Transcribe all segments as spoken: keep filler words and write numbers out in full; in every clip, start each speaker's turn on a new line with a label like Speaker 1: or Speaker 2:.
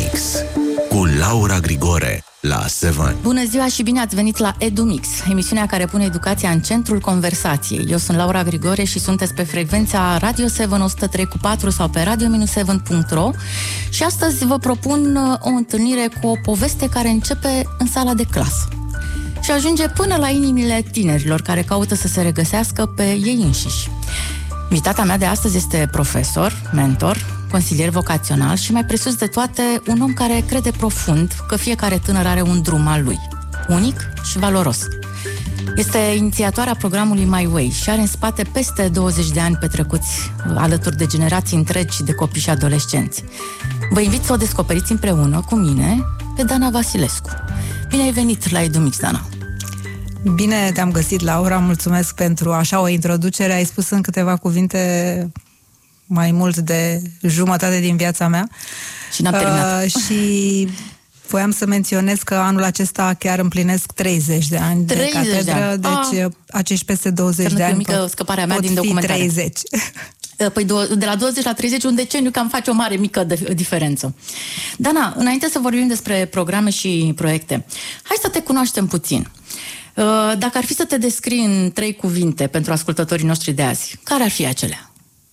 Speaker 1: EduMix cu Laura Grigore la Seven.
Speaker 2: Bună ziua și bine ați venit la EduMix, emisiunea care pune educația în centrul conversației. Eu sunt Laura Grigore și sunteți pe frecvența Radio Seven o sută trei cu patru sau pe radio seven punct ro și astăzi vă propun o întâlnire cu o poveste care începe în sala de clasă și ajunge până la inimile tinerilor care caută să se regăsească pe ei înșiși. Invitata mea de astăzi este profesor, mentor, consilier vocațional și, mai presus de toate, un om care crede profund că fiecare tânăr are un drum al lui, unic și valoros. Este inițiatoarea programului My Way și are în spate peste douăzeci de ani petrecuți alături de generații întregi de copii și adolescenți. Vă invit să o descoperiți împreună cu mine pe Dana Vasilescu. Bine ai venit la EduMix, Dana!
Speaker 3: Bine te-am găsit, Laura, mulțumesc pentru așa o introducere. Ai spus în câteva cuvinte mai mult de jumătate din viața mea.
Speaker 2: Și n-am terminat. Uh,
Speaker 3: și voiam să menționez că anul acesta chiar împlinesc treizeci de ani
Speaker 2: treizeci
Speaker 3: de catedră,
Speaker 2: de ani.
Speaker 3: deci ah. acești peste douăzeci de ani
Speaker 2: mică scăparea mea
Speaker 3: pot
Speaker 2: din
Speaker 3: fi
Speaker 2: documentare.
Speaker 3: treizeci.
Speaker 2: Păi de la douăzeci la treizeci, un deceniu cam face o mare mică de diferență. Dana, înainte să vorbim despre programe și proiecte, hai să te cunoaștem puțin. Dacă ar fi să te descrii în trei cuvinte pentru ascultătorii noștri de azi, care ar fi acelea?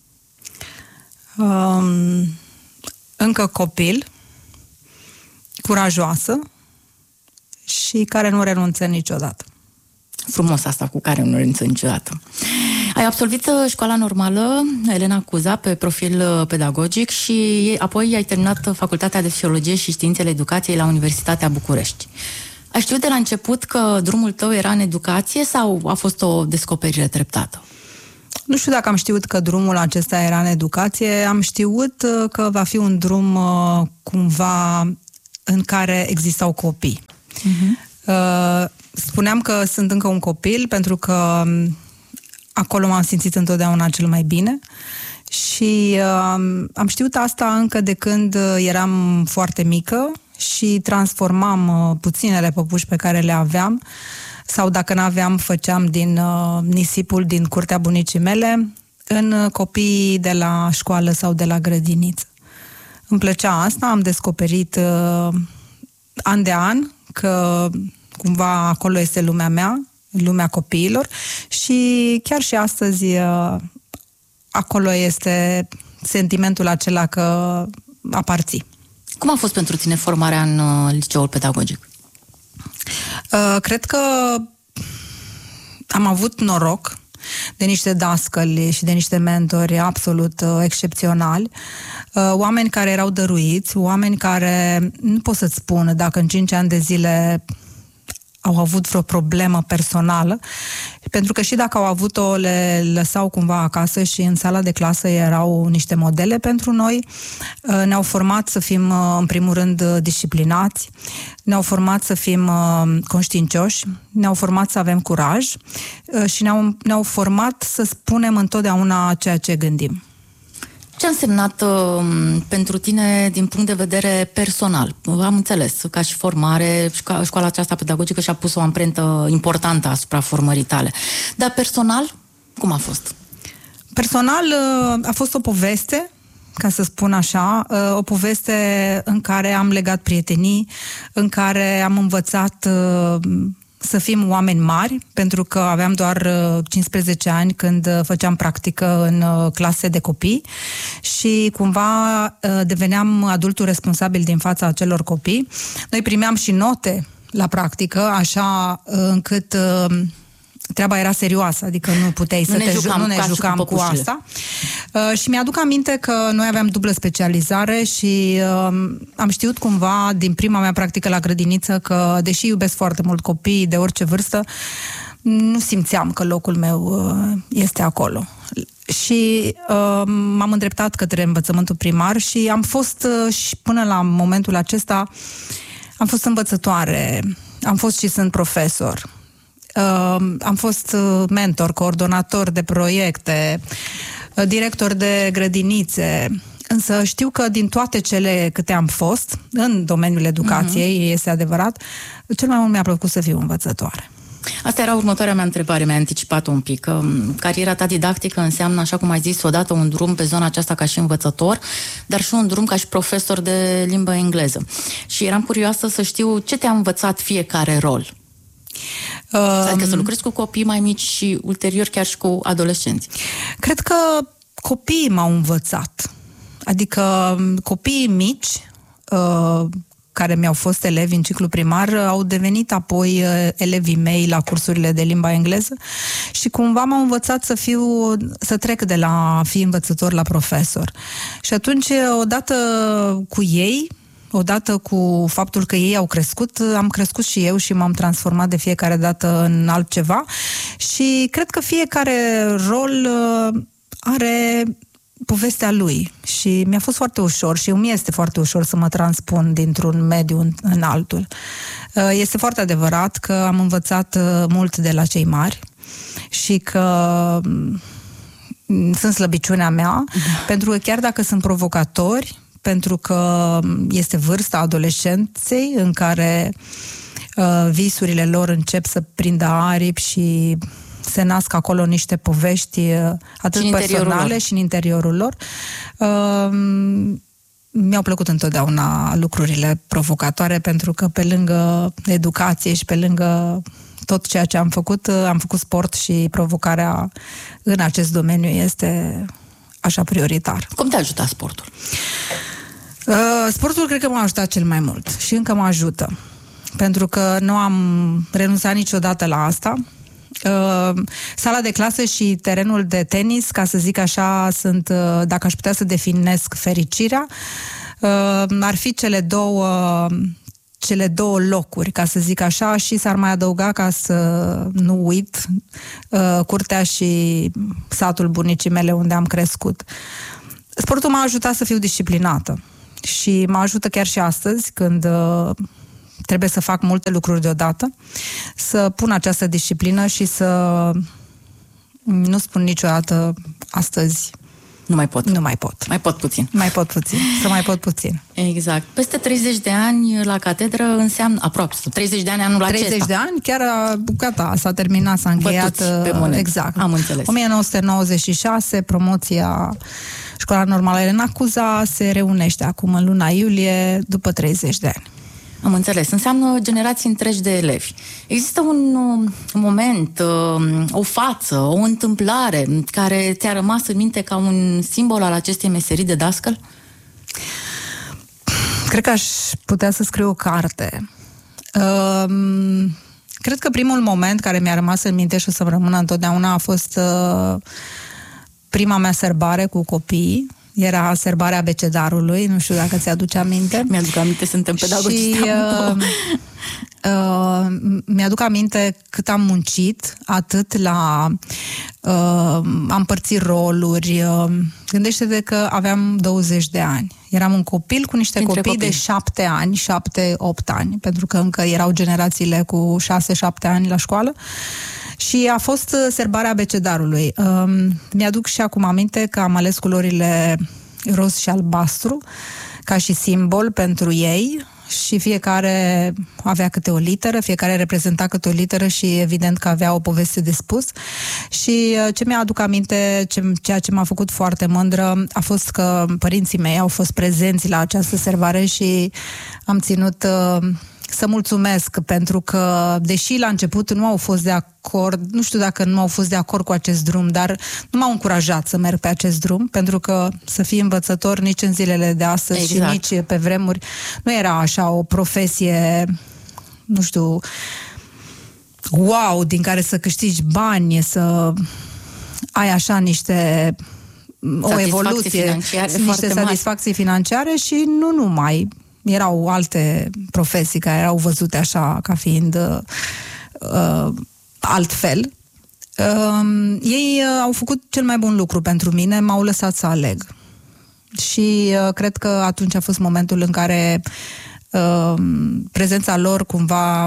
Speaker 3: Um, încă copil, curajoasă și care nu renunță niciodată.
Speaker 2: Frumos asta, cu care nu renunță niciodată. Ai absolvit școala normală Elena Cuza pe profil pedagogic și apoi ai terminat Facultatea de Filologie și Științele Educației la Universitatea București. Ai știut de la început că drumul tău era în educație sau a fost o descoperire treptată?
Speaker 3: Nu știu dacă am știut că drumul acesta era în educație, am știut că va fi un drum cumva în care existau copii. Uh-huh. Spuneam că sunt încă un copil pentru că acolo m-am simțit întotdeauna cel mai bine și am știut asta încă de când eram foarte mică și transformam puținele păpuși pe care le aveam sau dacă n-aveam, făceam din uh, nisipul din curtea bunicii mele în copiii de la școală sau de la grădiniță. Îmi plăcea asta, am descoperit uh, an de an că cumva acolo este lumea mea, lumea copiilor și chiar și astăzi uh, acolo este sentimentul acela că aparții.
Speaker 2: Cum a fost pentru tine formarea în uh, liceul pedagogic?
Speaker 3: Uh, cred că am avut noroc de niște dascăli și de niște mentori absolut uh, excepționali, uh, oameni care erau dăruiți, oameni care nu pot să-ți spun dacă în cinci ani de zile au avut vreo problemă personală, pentru că și dacă au avut-o, le lăsau cumva acasă și în sala de clasă erau niște modele pentru noi. Ne-au format să fim, în primul rând, disciplinați, ne-au format să fim conștiincioși, ne-au format să avem curaj și ne-au, ne-au format să spunem întotdeauna ceea ce gândim.
Speaker 2: Ce a însemnat uh, pentru tine din punct de vedere personal? Am înțeles, ca și formare, șco- școala aceasta pedagogică și-a pus o amprentă importantă asupra formării tale. Dar personal, cum a fost?
Speaker 3: Personal uh, a fost o poveste, ca să spun așa, uh, o poveste în care am legat prietenii, în care am învățat uh, să fim oameni mari, pentru că aveam doar cincisprezece ani când făceam practică în clase de copii și cumva deveneam adultul responsabil din fața acelor copii. Noi primeam și note la practică, așa încât treaba era serioasă, adică nu puteai
Speaker 2: nu
Speaker 3: să
Speaker 2: ne
Speaker 3: te
Speaker 2: jucam,
Speaker 3: nu ne jucam cu, cu asta. Uh, și mi-aduc aminte că noi aveam dublă specializare și uh, am știut cumva din prima mea practică la grădiniță că, deși iubesc foarte mult copiii de orice vârstă, nu simțeam că locul meu uh, este acolo. Și uh, m-am îndreptat către învățământul primar și am fost uh, și până la momentul acesta am fost învățătoare, am fost și sunt profesor. Uh, am fost mentor, coordonator de proiecte, uh, director de grădinițe, însă știu că din toate cele câte am fost în domeniul educației, uh-huh. este adevărat, cel mai mult mi-a plăcut să fiu învățătoare.
Speaker 2: Asta era următoarea mea întrebare, mi-a anticipat un pic. Cariera ta didactică înseamnă, așa cum ai zis, odată un drum pe zona aceasta ca și învățător, dar și un drum ca și profesor de limbă engleză. Și eram curioasă să știu ce te-a învățat fiecare rol. Um, adică să lucrezi cu copii mai mici și ulterior chiar și cu adolescenți.
Speaker 3: Cred că copiii m-au învățat. Adică copiii mici, uh, care mi-au fost elevi în ciclu primar, au devenit apoi elevii mei la cursurile de limba engleză și cumva m-au învățat să fiu, să trec de la a fi învățător la profesor. Și atunci, odată cu ei, odată cu faptul că ei au crescut, am crescut și eu și m-am transformat de fiecare dată în altceva și cred că fiecare rol are povestea lui și mi-a fost foarte ușor și îmi este foarte ușor să mă transpun dintr-un mediu în, în altul. Este foarte adevărat că am învățat mult de la cei mari și că sunt slăbiciunea mea, da. Pentru că chiar dacă sunt provocatori, pentru că este vârsta adolescenței în care uh, visurile lor încep să prindă aripi și se nasc acolo niște povești atât și personale lor. Și în interiorul lor. Uh, mi-au plăcut întotdeauna lucrurile provocatoare pentru că pe lângă educație și pe lângă tot ceea ce am făcut, am făcut sport și provocarea în acest domeniu este așa prioritar.
Speaker 2: Cum te ajută sportul?
Speaker 3: Uh, sportul cred că m-a ajutat cel mai mult și încă mă ajută. Pentru că nu am renunțat niciodată la asta. Uh, sala de clasă și terenul de tenis, ca să zic așa, sunt, uh, dacă aș putea să definesc fericirea, uh, ar fi cele două, cele două locuri, ca să zic așa, și s-ar mai adăuga, ca să nu uit, uh, curtea și satul bunicii mele unde am crescut. Sportul m-a ajutat să fiu disciplinată și mă ajută chiar și astăzi, când uh, trebuie să fac multe lucruri deodată, să pun această disciplină și să nu spun niciodată astăzi
Speaker 2: nu mai pot.
Speaker 3: Nu mai pot.
Speaker 2: Mai pot puțin.
Speaker 3: Mai pot puțin. Să mai pot puțin.
Speaker 2: Exact. Peste treizeci de ani la catedră înseamnă aproape treizeci de ani anul acesta.
Speaker 3: treizeci de ani, chiar gata, s-a terminat, s-a încheiat.
Speaker 2: Pe mâne.
Speaker 3: Exact.
Speaker 2: Am înțeles.
Speaker 3: o mie nouă sute nouăzeci și șase, promoția Școala Normală Elena Cuza se reunește acum în luna iulie, după treizeci de ani.
Speaker 2: Am înțeles. Înseamnă generații întregi de elevi. Există un, un moment, o față, o întâmplare care ți-a rămas în minte ca un simbol al acestei meserii de dascăl?
Speaker 3: Cred că aș putea să scriu o carte. Um, cred că primul moment care mi-a rămas în minte și o să-mi rămână întotdeauna a fost uh, prima mea serbare cu copiii. Era serbarea abecedarului, nu știu dacă ți-aduce aminte.
Speaker 2: Mi-aduc aminte, suntem pedagogiști.
Speaker 3: Și uh, uh, mi-aduc aminte cât am muncit, atât la uh, a împărți roluri. Uh, gândește-te că aveam douăzeci de ani. Eram un copil cu niște copii, copii de șapte ani, șapte opt ani, pentru că încă erau generațiile cu șase șapte ani la școală. Și a fost serbarea abecedarului. Um, mi-aduc și acum aminte că am ales culorile roz și albastru ca și simbol pentru ei și fiecare avea câte o literă, fiecare reprezenta câte o literă și evident că avea o poveste de spus. Și ce mi-aduc aminte, ce, ceea ce m-a făcut foarte mândră, a fost că părinții mei au fost prezenți la această serbare și am ținut uh, să mulțumesc, pentru că, deși la început nu au fost de acord, nu știu dacă nu au fost de acord cu acest drum, dar nu m-au încurajat să merg pe acest drum, pentru că să fii învățător nici în zilele de astăzi exact. Și nici pe vremuri nu era așa o profesie, nu știu, wow, din care să câștigi bani, să ai așa niște o evoluție, niște satisfacții financiare și nu numai. Erau alte profesii care erau văzute așa ca fiind uh, altfel. Uh, ei uh, au făcut cel mai bun lucru pentru mine, m-au lăsat să aleg. Și uh, cred că atunci a fost momentul în care uh, prezența lor cumva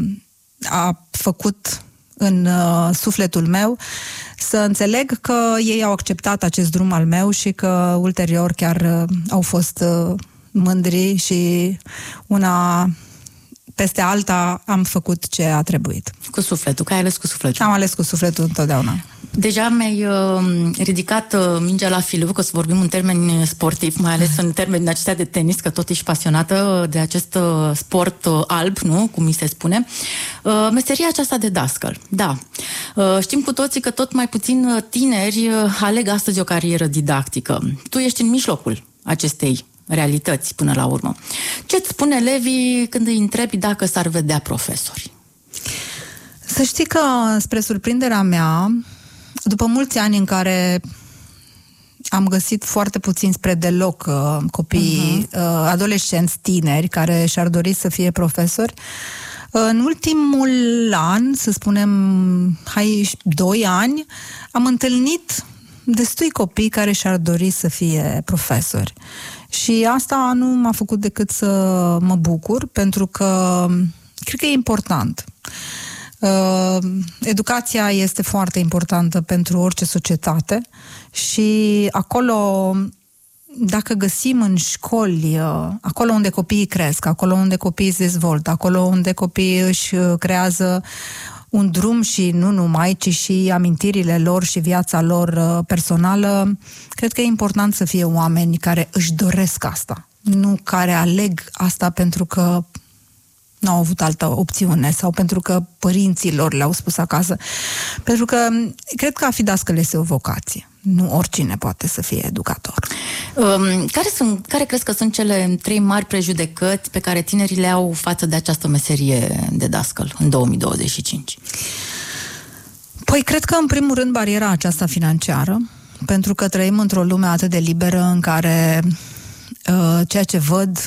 Speaker 3: a făcut în uh, sufletul meu să înțeleg că ei au acceptat acest drum al meu și că ulterior chiar uh, au fost uh, mândri și una peste alta am făcut ce a trebuit.
Speaker 2: Cu sufletul, că ai ales cu sufletul.
Speaker 3: Am ales cu sufletul întotdeauna.
Speaker 2: Deja mi-ai uh, ridicat uh, mingea la filou, că să vorbim în termeni sportivi, mai ales în termeni acestea de tenis, că tot ești pasionată de acest uh, sport uh, alb, nu? Cum mi se spune. Uh, meseria aceasta de dascăl, da. Uh, știm cu toții că tot mai puțin tineri uh, aleg astăzi o carieră didactică. Tu ești în mijlocul acestei realități până la urmă. Ce-ți spune elevii când îi întrebi dacă s-ar vedea profesori?
Speaker 3: Să știi că, spre surprinderea mea, după mulți ani în care am găsit foarte puțin spre deloc uh, copii, uh-huh. uh, adolescenți, tineri, care și-ar dori să fie profesori, uh, în ultimul an, să spunem, hai, doi ani, am întâlnit destui copii care și-ar dori să fie profesori. Și asta nu m-a făcut decât să mă bucur, pentru că cred că e important. Uh, educația este foarte importantă pentru orice societate și acolo, dacă găsim în școli, uh, acolo unde copiii cresc, acolo unde copiii se dezvoltă, acolo unde copiii își creează un drum și nu numai, ci și amintirile lor și viața lor uh, personală, cred că e important să fie oameni care își doresc asta, nu care aleg asta pentru că nu au avut altă opțiune sau pentru că părinții lor le-au spus acasă. Pentru că cred că a fi dascăl este o vocație. Nu oricine poate să fie educator.
Speaker 2: Um, care, sunt, care crezi că sunt cele trei mari prejudecăți pe care tinerii le au față de această meserie de dascăl în două mii douăzeci și cinci?
Speaker 3: Păi cred că în primul rând bariera aceasta financiară, pentru că trăim într-o lume atât de liberă în care uh, ceea ce văd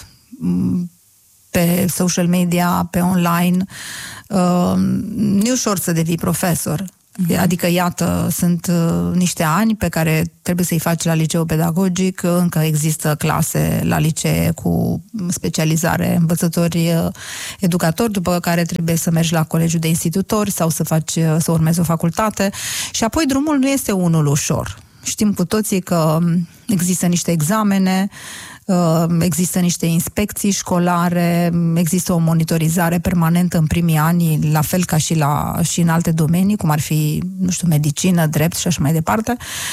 Speaker 3: pe social media, pe online, uh, nu e ușor să devii profesor. Uh-huh. Adică, iată, sunt uh, niște ani pe care trebuie să-i faci la liceu pedagogic, încă există clase la licee cu specializare învățători uh, educatori, după care trebuie să mergi la colegiul de institutori sau să faci, uh, să urmezi o facultate și apoi drumul nu este unul ușor. Știm cu toții că există niște examene, există niște inspecții școlare, există o monitorizare permanentă în primii ani, la fel ca și, la, și în alte domenii, cum ar fi, nu știu, medicină, drept și așa mai departe.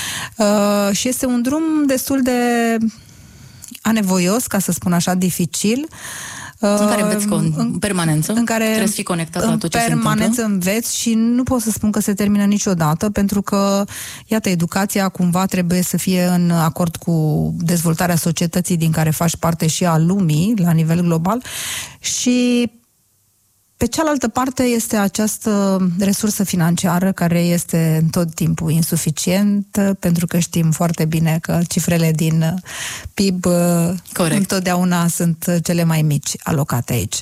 Speaker 3: Și este un drum destul de anevoios, ca să spun așa, dificil.
Speaker 2: În care înveți în, în permanență,
Speaker 3: în care
Speaker 2: trebuie să fii conectat la tot ce se întâmplă.
Speaker 3: În permanență înveți și nu pot să spun că se termină niciodată, pentru că, iată, educația cumva trebuie să fie în acord cu dezvoltarea societății din care faci parte și a lumii, la nivel global, și pe cealaltă parte este această resursă financiară care este tot timpul insuficientă, pentru că știm foarte bine că cifrele din P I B Corect. Întotdeauna sunt cele mai mici alocate aici.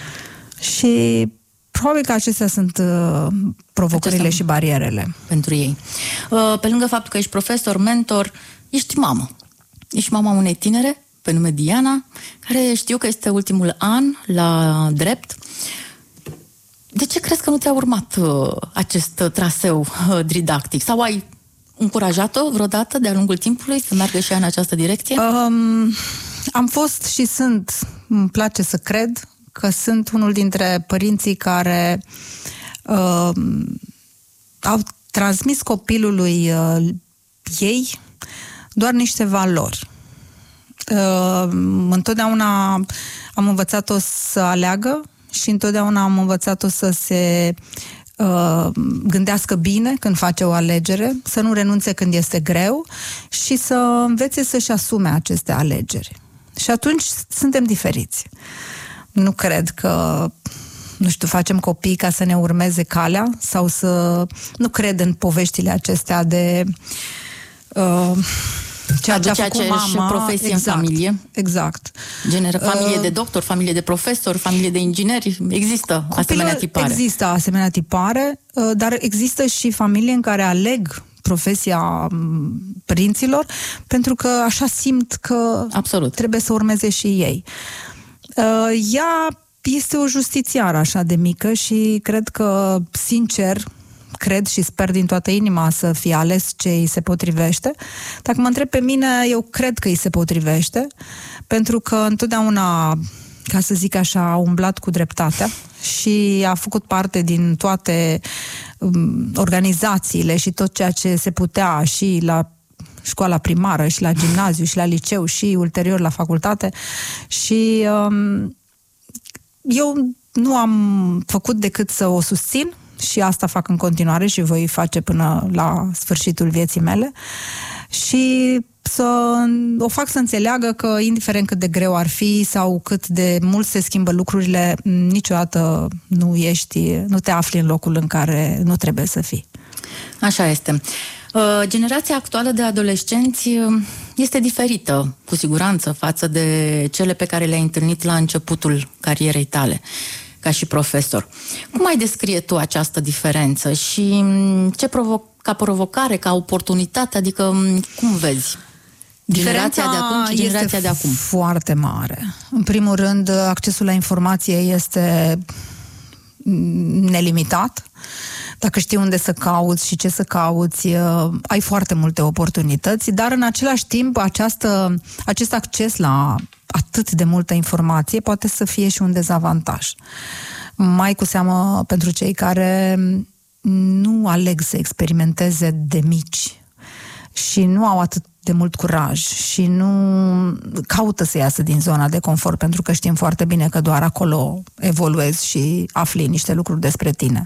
Speaker 3: Și probabil că acestea sunt provocările acestea și barierele.
Speaker 2: Pentru ei. Pe lângă faptul că ești profesor, mentor, ești mamă. Ești mama unei tinere, pe nume Diana, care știu că este ultimul an la drept. De ce crezi că nu ți-a urmat uh, acest traseu uh, didactic? Sau ai încurajat-o vreodată de-a lungul timpului să meargă și ea în această direcție?
Speaker 3: Um, am fost și sunt, îmi place să cred, că sunt unul dintre părinții care uh, au transmis copilului uh, ei doar niște valori. Uh, întotdeauna am învățat-o să aleagă și întotdeauna am învățat-o să se uh, gândească bine când face o alegere, să nu renunțe când este greu și să învețe să-și asume aceste alegeri. Și atunci suntem diferiți. Nu cred că, nu știu, facem copii ca să ne urmeze calea sau să... Nu cred în poveștile acestea de... Uh, Ceea ce a făcut mama,
Speaker 2: profesie
Speaker 3: exact,
Speaker 2: în familie.
Speaker 3: Exact.
Speaker 2: Generă familie uh, de doctor, familie de profesor, familie de ingineri. Există asemenea tipare.
Speaker 3: Există asemenea tipare, uh, dar există și familii în care aleg profesia părinților pentru că așa simt că
Speaker 2: Absolut.
Speaker 3: Trebuie să urmeze și ei. Uh, ea este o justițiară așa de mică și cred că, sincer, cred și sper din toată inima să fie ales ce îi se potrivește. Dacă mă întreb pe mine, eu cred că îi se potrivește, pentru că întotdeauna ca să zic așa, a umblat cu dreptatea și a făcut parte din toate um, organizațiile și tot ceea ce se putea și la școala primară și la gimnaziu și la liceu și ulterior la facultate și um, eu nu am făcut decât să o susțin și asta fac în continuare și voi face până la sfârșitul vieții mele și să o fac să înțeleagă că indiferent cât de greu ar fi sau cât de mult se schimbă lucrurile, niciodată nu ești, nu te afli în locul în care nu trebuie să fii.
Speaker 2: Așa este. Generația actuală de adolescenți este diferită, cu siguranță, față de cele pe care le-ai întâlnit la începutul carierei tale, ca și profesor. Cum ai descrie tu această diferență și ce provo- ca provocare, ca oportunitate, adică cum vezi? Generația de acum și generația de acum.
Speaker 3: Foarte mare. În primul rând, accesul la informație este nelimitat. Dacă știi unde să cauți și ce să cauți, ai foarte multe oportunități, dar în același timp această, acest acces la atât de multă informație poate să fie și un dezavantaj. Mai cu seamă pentru cei care nu aleg să experimenteze de mici și nu au atât de mult curaj și nu caută să iasă din zona de confort, pentru că știm foarte bine că doar acolo evoluezi și afli niște lucruri despre tine.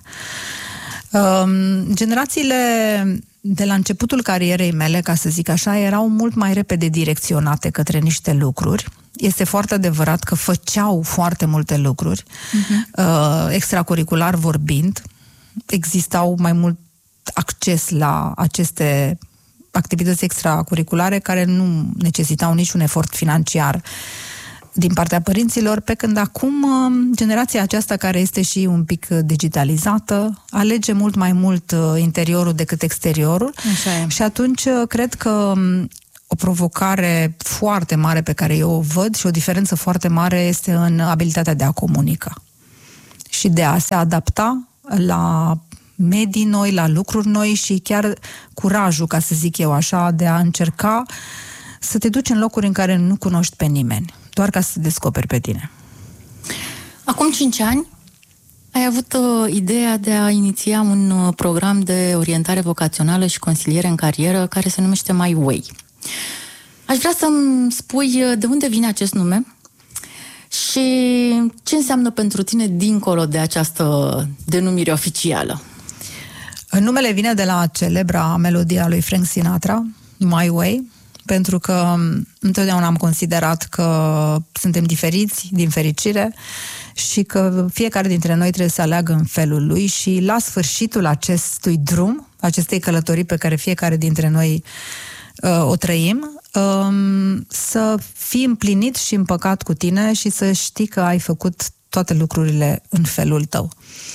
Speaker 3: Generațiile de la începutul carierei mele, ca să zic așa, erau mult mai repede direcționate către niște lucruri. Este foarte adevărat că făceau foarte multe lucruri, uh-huh. extracurricular vorbind, existau mai mult acces la aceste activități extracurriculare care nu necesitau niciun efort financiar din partea părinților, pe când acum generația aceasta, care este și un pic digitalizată, alege mult mai mult interiorul decât exteriorul.
Speaker 2: Așa e.
Speaker 3: Și atunci cred că o provocare foarte mare pe care eu o văd și o diferență foarte mare este în abilitatea de a comunica și de a se adapta la medii noi, la lucruri noi și chiar curajul, ca să zic eu așa, de a încerca să te duci în locuri în care nu cunoști pe nimeni, doar ca să te descoperi pe tine.
Speaker 2: Acum cinci ani ai avut uh, ideea de a iniția un uh, program de orientare vocațională și consiliere în carieră care se numește My Way. Aș vrea să-mi spui uh, de unde vine acest nume și ce înseamnă pentru tine dincolo de această denumire oficială.
Speaker 3: Numele vine de la celebra melodie a lui Frank Sinatra, My Way, pentru că întotdeauna am considerat că suntem diferiți, din fericire, și că fiecare dintre noi trebuie să aleagă în felul lui și la sfârșitul acestui drum, acestei călătorii pe care fiecare dintre noi uh, o trăim, um, să fii împlinit și împăcat cu tine și să știi că ai făcut toate lucrurile în felul tău.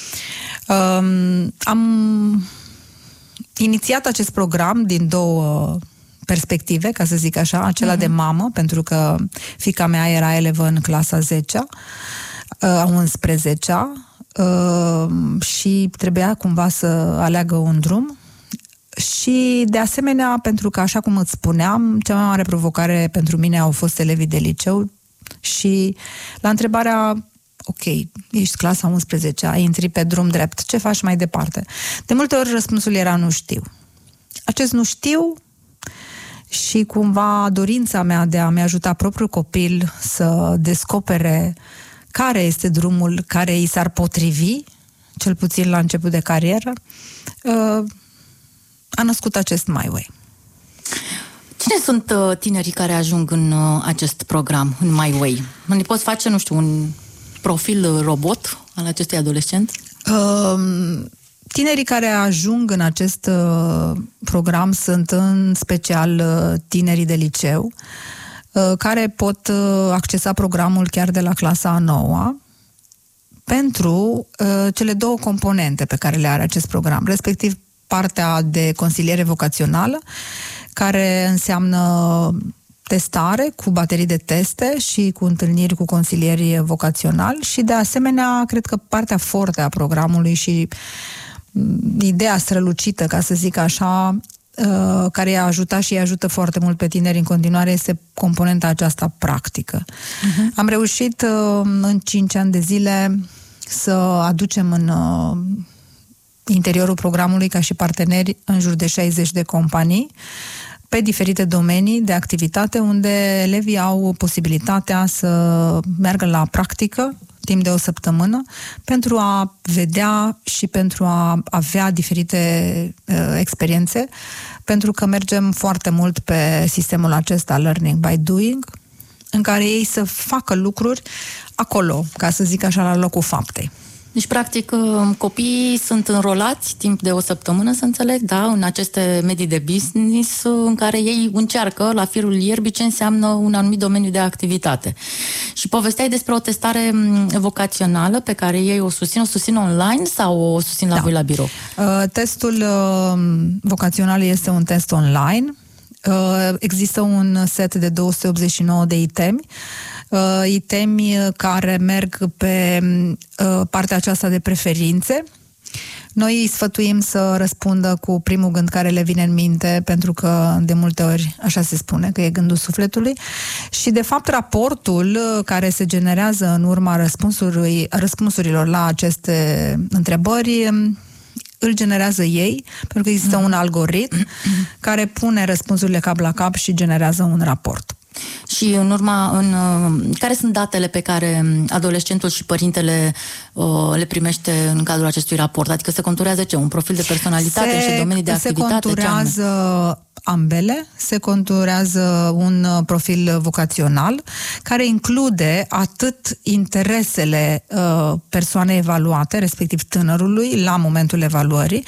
Speaker 3: Um, am inițiat acest program din două perspective, ca să zic așa, acela uh-huh. de mamă, pentru că fiica mea era elevă în clasa zecea, a unsprezecea, și trebuia cumva să aleagă un drum. Și de asemenea, pentru că, așa cum îți spuneam, cea mai mare provocare pentru mine au fost elevii de liceu și la întrebarea: ok, ești clasa a unsprezecea, intri pe drum drept, ce faci mai departe? De multe ori răspunsul era nu știu. Acest nu știu și cumva dorința mea de a-mi ajuta propriul copil să descopere care este drumul care îi s-ar potrivi, cel puțin la început de carieră, a născut acest My Way.
Speaker 2: Cine sunt tinerii care ajung în acest program, în My Way? Ne poți face, nu știu, un profil robot al acestui adolescent?
Speaker 3: Uh, tinerii care ajung în acest uh, program sunt în special uh, tinerii de liceu, uh, care pot uh, accesa programul chiar de la clasa a noua, pentru uh, cele două componente pe care le are acest program, respectiv partea de consiliere vocațională, care înseamnă testare cu baterii de teste și cu întâlniri cu consilieri vocaționali și, de asemenea, cred că partea forte a programului și ideea strălucită, ca să zic așa, care i-a ajutat și i ajută foarte mult pe tineri în continuare este componenta aceasta practică. Uh-huh. Am reușit în cinci ani de zile să aducem în interiorul programului ca și parteneri în jur de șaizeci de companii pe diferite domenii de activitate unde elevii au posibilitatea să meargă la practică timp de o săptămână pentru a vedea și pentru a avea diferite uh, experiențe, pentru că mergem foarte mult pe sistemul acesta Learning by Doing, în care ei să facă lucruri acolo, ca să zic așa, la locul faptei.
Speaker 2: Deci, practic, copiii sunt înrolați timp de o săptămână, să înțeleg, da, în aceste medii de business în care ei încearcă la firul ierbii ce înseamnă un anumit domeniu de activitate. Și povesteai despre o testare vocațională pe care ei o susțin, o susțin online sau o susțin la da. voi la birou?
Speaker 3: Uh, testul uh, vocațional este un test online. Uh, există un set de două sute optzeci și nouă de itemi, uh, itemi care merg pe uh, partea aceasta de preferințe. Noi îi sfătuim să răspundă cu primul gând care le vine în minte, pentru că de multe ori așa se spune, că e gândul sufletului. Și de fapt raportul care se generează în urma răspunsurilor la aceste întrebări îl generează ei, pentru că există un algoritm care pune răspunsurile cap la cap și generează un raport.
Speaker 2: Și în urma, în, care sunt datele pe care adolescentul și părintele uh, le primește în cadrul acestui raport? Adică se conturează ce? Un profil de personalitate
Speaker 3: se,
Speaker 2: și domenii de activitate?
Speaker 3: Se conturează ambele, se conturează un profil vocațional care include atât interesele uh, persoanei evaluate, respectiv tânărului, la momentul evaluării,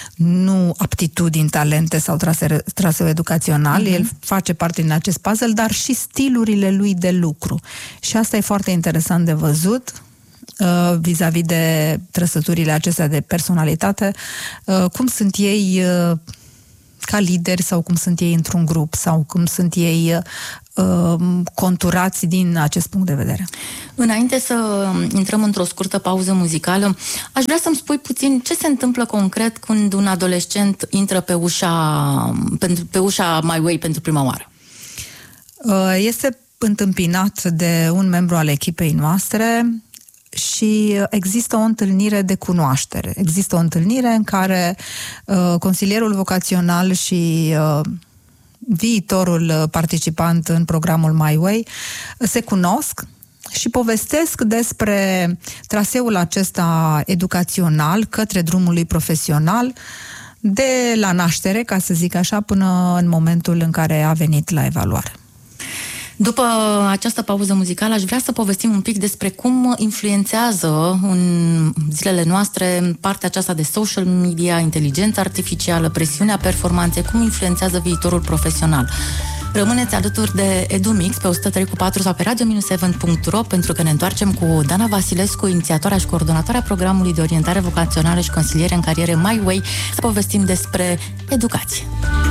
Speaker 3: nu aptitudini, talente sau trase, traseu educațional, uh-huh. El face parte din acest puzzle, dar și stilurile lui de lucru. Și asta e foarte interesant de văzut uh, vis-a-vis de trăsăturile acestea de personalitate, uh, cum sunt ei uh, ca lideri sau cum sunt ei într-un grup sau cum sunt ei uh, conturați din acest punct de vedere.
Speaker 2: Înainte să intrăm într-o scurtă pauză muzicală, aș vrea să-mi spui puțin ce se întâmplă concret când un adolescent intră pe ușa, pe ușa My Way pentru prima oară.
Speaker 3: Uh, este întâmpinat de un membru al echipei noastre și există o întâlnire de cunoaștere. Există o întâlnire în care uh, consilierul vocațional și uh, viitorul participant în programul My Way se cunosc și povestesc despre traseul acesta educațional către drumul lui profesional de la naștere, ca să zic așa, până în momentul în care a venit la evaluare.
Speaker 2: După această pauză muzicală, aș vrea să povestim un pic despre cum influențează în zilele noastre partea aceasta de social media, inteligența artificială, presiunea performanței, cum influențează viitorul profesional. Rămâneți alături de EduMix pe o sută trei cu patru sau pe radio șapte punct ro, pentru că ne întoarcem cu Dana Vasilescu, inițiatoarea și coordonatoarea programului de orientare vocațională și consiliere în cariere My Way, să povestim despre educație.